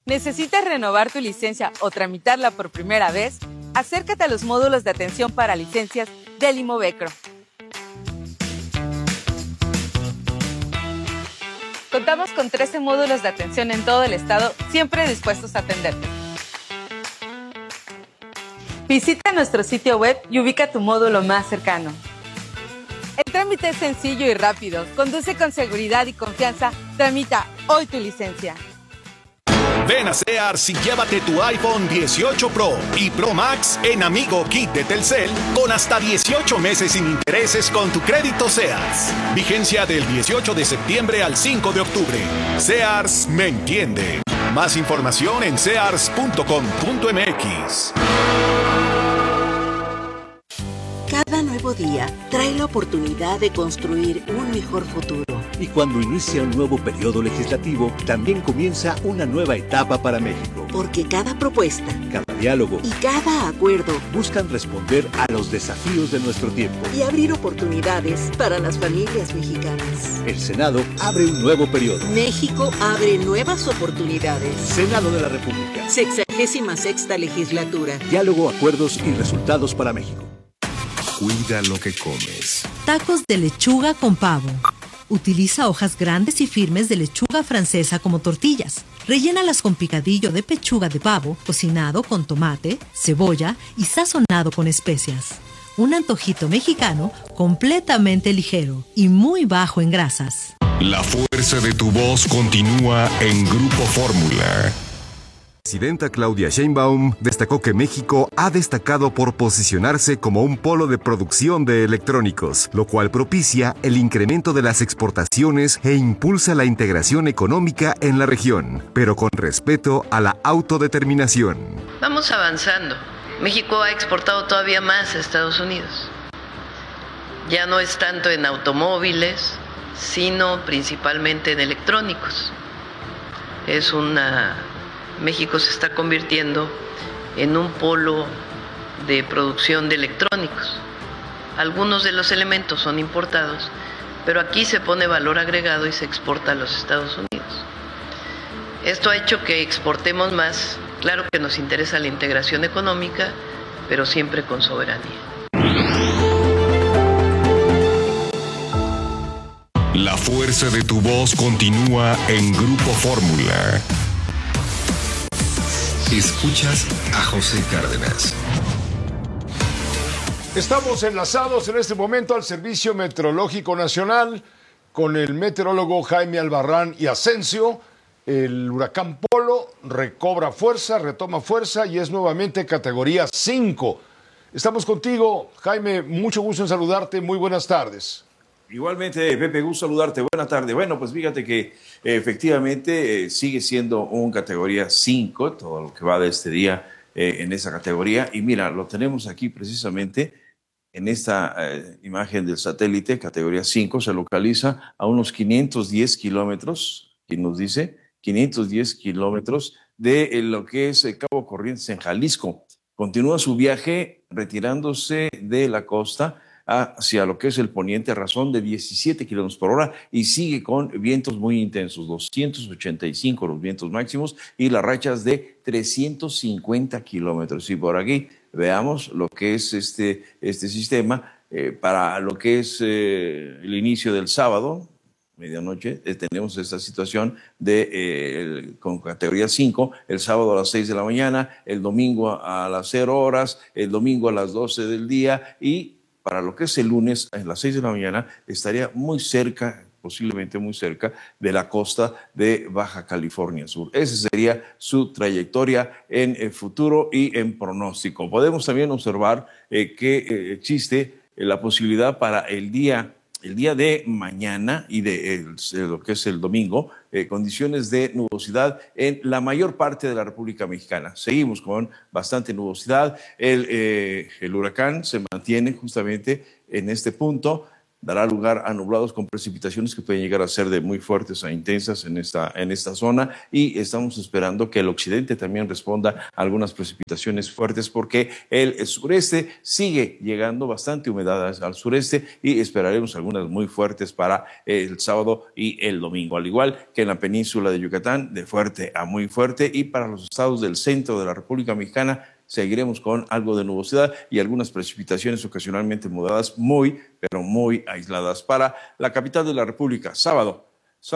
¿Necesitas renovar tu licencia o tramitarla por primera vez? Acércate a los módulos de atención para licencias del Imovecro. Contamos con 13 módulos de atención en todo el estado, siempre dispuestos a atenderte. Visita nuestro sitio web y ubica tu módulo más cercano. El trámite es sencillo y rápido. Conduce con seguridad y confianza. Tramita hoy tu licencia. Ven a Sears y llévate tu iPhone 18 Pro y Pro Max en Amigo Kit de Telcel con hasta 18 meses sin intereses con tu crédito Sears. Vigencia del 18 de septiembre al 5 de octubre. Sears me entiende. Más información en sears.com.mx. Cada nuevo día trae la oportunidad de construir un mejor futuro. Y cuando inicia un nuevo periodo legislativo, también comienza una nueva etapa para México. Porque cada propuesta, cada diálogo y cada acuerdo buscan responder a los desafíos de nuestro tiempo y abrir oportunidades para las familias mexicanas. El Senado abre un nuevo periodo. México abre nuevas oportunidades. Senado de la República. 66ª legislatura. Diálogo, acuerdos y resultados para México. Cuida lo que comes. Tacos de lechuga con pavo. Utiliza hojas grandes y firmes de lechuga francesa como tortillas. Rellénalas con picadillo de pechuga de pavo, cocinado con tomate, cebolla y sazonado con especias. Un antojito mexicano completamente ligero y muy bajo en grasas. La fuerza de tu voz continúa en Grupo Fórmula. La presidenta Claudia Sheinbaum destacó que México ha destacado por posicionarse como un polo de producción de electrónicos, lo cual propicia el incremento de las exportaciones e impulsa la integración económica en la región, pero con respeto a la autodeterminación. Vamos avanzando. México ha exportado todavía más a Estados Unidos. Ya no es tanto en automóviles, sino principalmente en electrónicos. México se está convirtiendo en un polo de producción de electrónicos. Algunos de los elementos son importados, pero aquí se pone valor agregado y se exporta a los Estados Unidos. Esto ha hecho que exportemos más. Claro que nos interesa la integración económica, pero siempre con soberanía. La fuerza de tu voz continúa en Grupo Fórmula. Escuchas a José Cárdenas. Estamos enlazados en este momento al Servicio Meteorológico Nacional con el meteorólogo Jaime Albarrán y Asensio. El huracán Polo recobra fuerza, retoma fuerza y es nuevamente categoría 5. Estamos contigo, Jaime, mucho gusto en saludarte, muy buenas tardes. Igualmente, Pepe, gusto saludarte. Buenas tardes. Bueno, pues fíjate que efectivamente sigue siendo un categoría 5, todo lo que va de este día en esa categoría. Y mira, lo tenemos aquí precisamente en esta imagen del satélite, categoría 5, se localiza a unos 510 kilómetros, ¿quién nos dice? 510 kilómetros de lo que es Cabo Corrientes en Jalisco. Continúa su viaje retirándose de la costa hacia lo que es el poniente a razón de 17 kilómetros por hora y sigue con vientos muy intensos, 285 los vientos máximos y las rachas de 350 kilómetros. Y por aquí veamos lo que es este sistema para lo que es el inicio del sábado, medianoche, tenemos esta situación con categoría 5, el sábado a las 6 de la mañana, el domingo a las 0 horas, el domingo a las 12 del día y para lo que es el lunes a las 6 de la mañana estaría muy cerca, posiblemente muy cerca de la costa de Baja California Sur. Esa sería su trayectoria en el futuro y en pronóstico. Podemos también observar que existe la posibilidad para el día de mañana y de lo que es el domingo, condiciones de nubosidad en la mayor parte de la República Mexicana. Seguimos con bastante nubosidad. El huracán se mantiene justamente en este punto. dará lugar a nublados con precipitaciones que pueden llegar a ser de muy fuertes a intensas en esta zona, y estamos esperando que el occidente también responda a algunas precipitaciones fuertes, porque el sureste sigue llegando bastante humedad al sureste, y esperaremos algunas muy fuertes para el sábado y el domingo, al igual que en la península de Yucatán, de fuerte a muy fuerte, y para los estados del centro de la República Mexicana seguiremos con algo de nubosidad y algunas precipitaciones ocasionalmente moderadas, pero muy aisladas. Para la capital de la República, sábado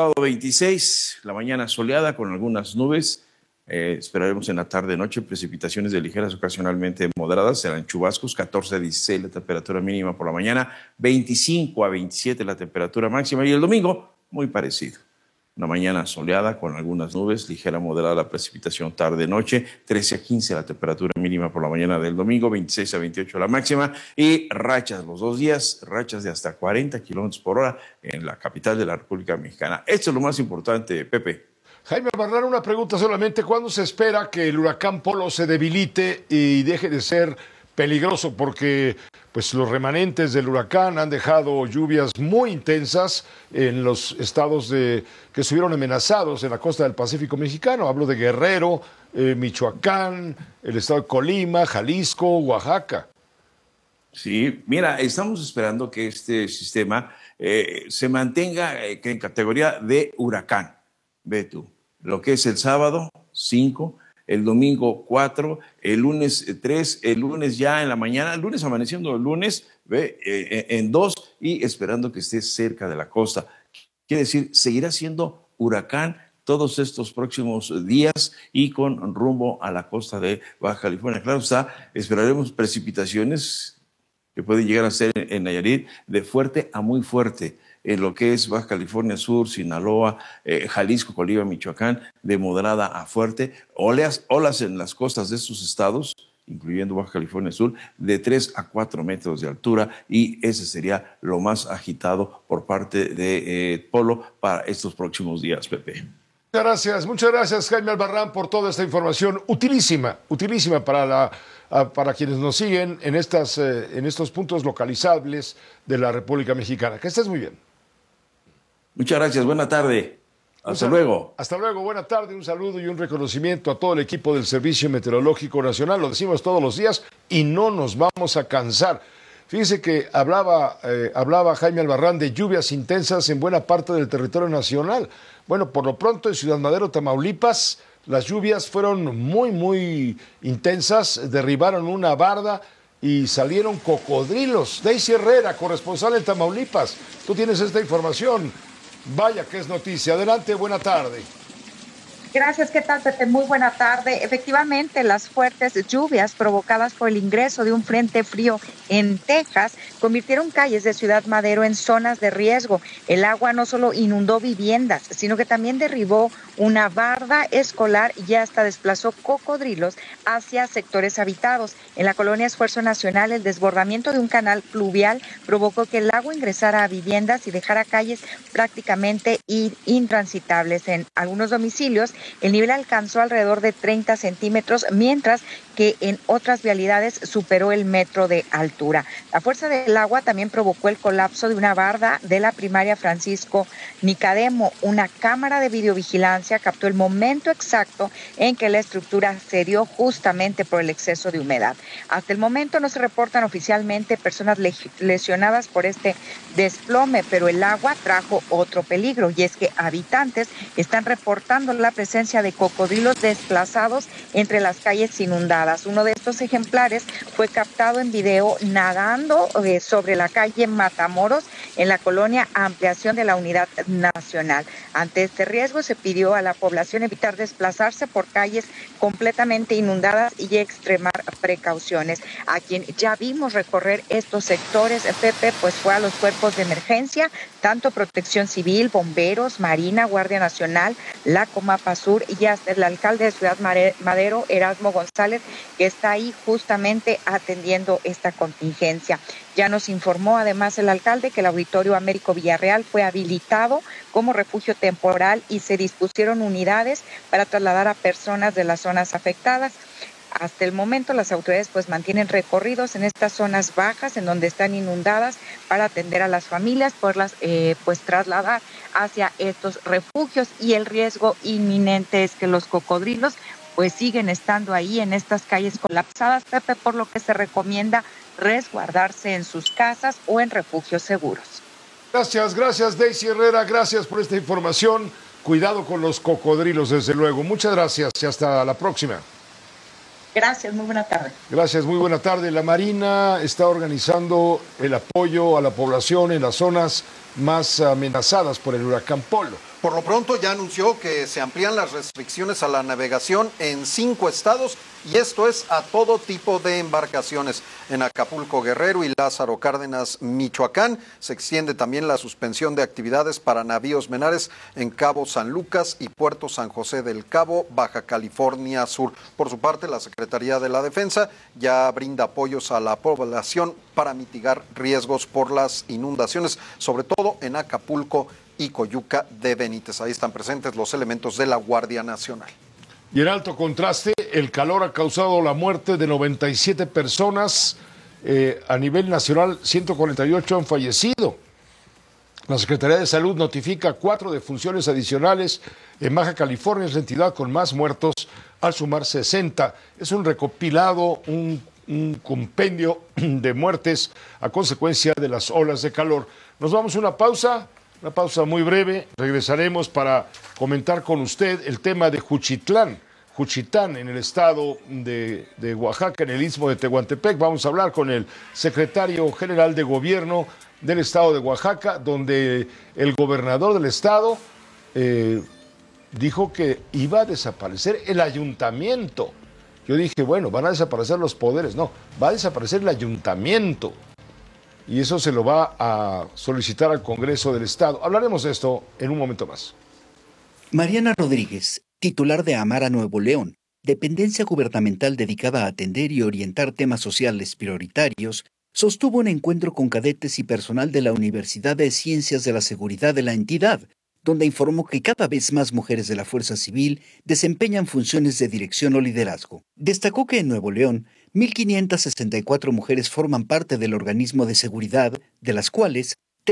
26, la mañana soleada con algunas nubes. Esperaremos en la tarde-noche precipitaciones de ligeras ocasionalmente moderadas, serán chubascos, 14 a 16 la temperatura mínima por la mañana, 25 a 27 la temperatura máxima, y el domingo muy parecido. Una mañana soleada con algunas nubes, ligera moderada la precipitación tarde-noche, 13 a 15 la temperatura mínima por la mañana del domingo, 26 a 28 la máxima, y rachas los 2 días, rachas de hasta 40 kilómetros por hora en la capital de la República Mexicana. Esto es lo más importante, Pepe. Jaime Albarrán, una pregunta solamente. ¿Cuándo se espera que el huracán Polo se debilite y deje de ser peligroso? Porque pues los remanentes del huracán han dejado lluvias muy intensas en los estados que estuvieron amenazados en la costa del Pacífico mexicano. Hablo de Guerrero, Michoacán, el estado de Colima, Jalisco, Oaxaca. Sí, mira, estamos esperando que este sistema se mantenga en categoría de huracán. Ve tú, lo que es el sábado, 5, el domingo 4, el lunes 3, el lunes ya en la mañana, el lunes amaneciendo el lunes, en 2, y esperando que esté cerca de la costa. Quiere decir, seguirá siendo huracán todos estos próximos días y con rumbo a la costa de Baja California. Claro está, esperaremos precipitaciones que pueden llegar a ser en Nayarit de fuerte a muy fuerte, en lo que es Baja California Sur, Sinaloa, Jalisco, Colima, Michoacán, de moderada a fuerte, olas en las costas de estos estados, incluyendo Baja California Sur, de 3 a 4 metros de altura, y ese sería lo más agitado por parte de Polo para estos próximos días, Pepe. Muchas gracias Jaime Albarrán por toda esta información utilísima para quienes nos siguen en estos puntos localizables de la República Mexicana. Que estés muy bien. Muchas gracias, buena tarde. Hasta luego. Hasta luego, buena tarde, un saludo y un reconocimiento a todo el equipo del Servicio Meteorológico Nacional. Lo decimos todos los días y no nos vamos a cansar. Fíjese que hablaba Jaime Albarrán de lluvias intensas en buena parte del territorio nacional. Bueno, por lo pronto en Ciudad Madero, Tamaulipas, las lluvias fueron muy intensas, derribaron una barda y salieron cocodrilos. Daisy Herrera, corresponsal en Tamaulipas, tú tienes esta información. Vaya que es noticia. Adelante, buena tarde. Gracias, ¿qué tal, Pepe? Muy buena tarde. Efectivamente, las fuertes lluvias provocadas por el ingreso de un frente frío en Texas convirtieron calles de Ciudad Madero en zonas de riesgo. El agua no solo inundó viviendas, sino que también derribó una barda escolar y hasta desplazó cocodrilos hacia sectores habitados. En la colonia Esfuerzo Nacional, el desbordamiento de un canal pluvial provocó que el agua ingresara a viviendas y dejara calles prácticamente intransitables. En algunos domicilios, el nivel alcanzó alrededor de 30 centímetros, mientras que en otras vialidades superó el metro de altura. La fuerza del agua también provocó el colapso de una barda de la primaria Francisco Nicodemo. Una cámara de videovigilancia captó el momento exacto en que la estructura cedió justamente por el exceso de humedad. Hasta el momento no se reportan oficialmente personas lesionadas por este desplome, pero el agua trajo otro peligro, y es que habitantes están reportando la presencia de cocodrilos desplazados entre las calles inundadas. Uno de estos ejemplares fue captado en video nadando sobre la calle Matamoros en la colonia Ampliación de la Unidad Nacional. Ante este riesgo se pidió a la población evitar desplazarse por calles completamente inundadas y extremar precauciones. A quien ya vimos recorrer estos sectores, Pepe, pues fue a los cuerpos de emergencia, tanto Protección Civil, Bomberos, Marina, Guardia Nacional, la Comapa Sur y hasta el alcalde de Ciudad Madero, Erasmo González, que está ahí justamente atendiendo esta contingencia. Ya nos informó además el alcalde que el Auditorio Américo Villarreal fue habilitado como refugio temporal y se dispusieron unidades para trasladar a personas de las zonas afectadas. Hasta el momento las autoridades pues mantienen recorridos en estas zonas bajas en donde están inundadas para atender a las familias, poderlas pues trasladar hacia estos refugios, y el riesgo inminente es que los cocodrilos pues siguen estando ahí en estas calles colapsadas, Pepe, por lo que se recomienda resguardarse en sus casas o en refugios seguros. Gracias Daisy Herrera, gracias por esta información. Cuidado con los cocodrilos, desde luego. Muchas gracias y hasta la próxima. Gracias, muy buena tarde. Gracias, muy buena tarde. La Marina está organizando el apoyo a la población en las zonas más amenazadas por el huracán Polo. Por lo pronto ya anunció que se amplían las restricciones a la navegación en 5 estados, y esto es a todo tipo de embarcaciones. En Acapulco, Guerrero y Lázaro Cárdenas, Michoacán, se extiende también la suspensión de actividades para navíos menores en Cabo San Lucas y Puerto San José del Cabo, Baja California Sur. Por su parte, la Secretaría de la Defensa ya brinda apoyos a la población para mitigar riesgos por las inundaciones, sobre todo en Acapulco y Coyuca de Benítez. Ahí están presentes los elementos de la Guardia Nacional. Y en alto contraste, el calor ha causado la muerte de 97 personas. A nivel nacional, 148 han fallecido. La Secretaría de Salud notifica 4 defunciones adicionales. En Baja California es la entidad con más muertos, al sumar 60. Es un recopilado, un compendio de muertes a consecuencia de las olas de calor. Nos vamos a una pausa muy breve. Regresaremos para comentar con usted el tema de Juchitán, en el estado de Oaxaca, en el istmo de Tehuantepec. Vamos a hablar con el secretario general de gobierno del estado de Oaxaca, donde el gobernador del estado dijo que iba a desaparecer el ayuntamiento. Yo dije, bueno, van a desaparecer los poderes. No, va a desaparecer el ayuntamiento. Y eso se lo va a solicitar al Congreso del Estado. Hablaremos de esto en un momento más. Mariana Rodríguez, titular de Amara Nuevo León, dependencia gubernamental dedicada a atender y orientar temas sociales prioritarios, sostuvo un encuentro con cadetes y personal de la Universidad de Ciencias de la Seguridad de la entidad, donde informó que cada vez más mujeres de la Fuerza Civil desempeñan funciones de dirección o liderazgo. Destacó que en Nuevo León, 1,564 mujeres forman parte del organismo de seguridad, de las cuales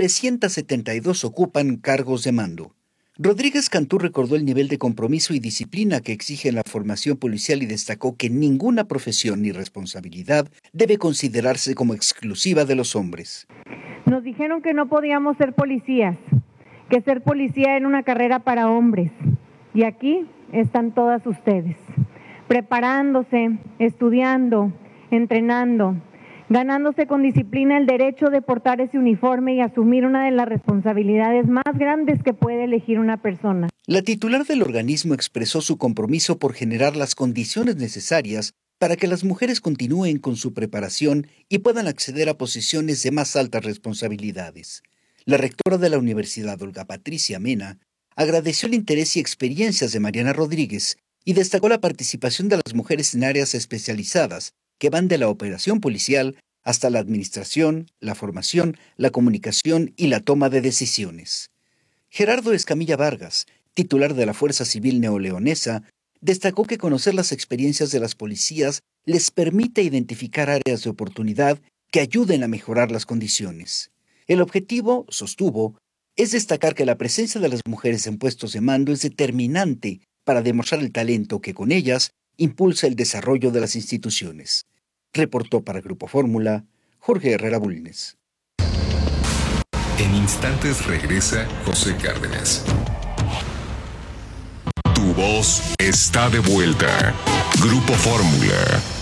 372 ocupan cargos de mando. Rodríguez Cantú recordó el nivel de compromiso y disciplina que exige la formación policial y destacó que ninguna profesión ni responsabilidad debe considerarse como exclusiva de los hombres. Nos dijeron que no podíamos ser policías, que ser policía era una carrera para hombres. Y aquí están todas ustedes, preparándose, estudiando, entrenando, ganándose con disciplina el derecho de portar ese uniforme y asumir una de las responsabilidades más grandes que puede elegir una persona. La titular del organismo expresó su compromiso por generar las condiciones necesarias para que las mujeres continúen con su preparación y puedan acceder a posiciones de más altas responsabilidades. La rectora de la universidad, Olga Patricia Mena, agradeció el interés y experiencias de Mariana Rodríguez y destacó la participación de las mujeres en áreas especializadas que van de la operación policial hasta la administración, la formación, la comunicación y la toma de decisiones. Gerardo Escamilla Vargas, titular de la Fuerza Civil Neoleonesa, destacó que conocer las experiencias de las policías les permite identificar áreas de oportunidad que ayuden a mejorar las condiciones. El objetivo, sostuvo, es destacar que la presencia de las mujeres en puestos de mando es determinante para demostrar el talento que con ellas impulsa el desarrollo de las instituciones. Reportó para Grupo Fórmula, Jorge Herrera Bulnes. En instantes regresa José Cárdenas. Tu voz está de vuelta. Grupo Fórmula.